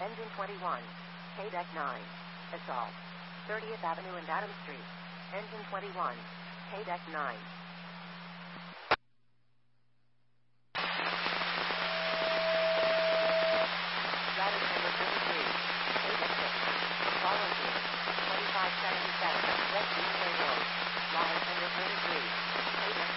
Engine 21. K-Deck 9. Assault. 30th Avenue and Adams Street. Engine 21. K-Deck 9.